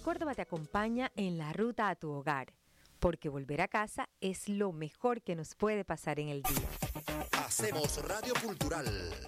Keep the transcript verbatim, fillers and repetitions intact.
Córdoba te acompaña en la ruta a tu hogar, porque volver a casa es lo mejor que nos puede pasar en el día. Hacemos Radio Cultural.